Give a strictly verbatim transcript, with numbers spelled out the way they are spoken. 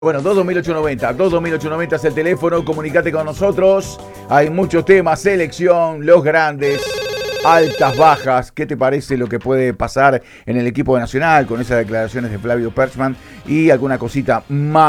Bueno, dos dos mil ochocientos noventa, dos dos mil ochocientos noventa es el teléfono, comunicate con nosotros. Hay muchos temas, selección, los grandes, altas, bajas. ¿Qué te parece lo que puede pasar en el equipo de Nacional con esas declaraciones de Flavio Perchman y alguna cosita más?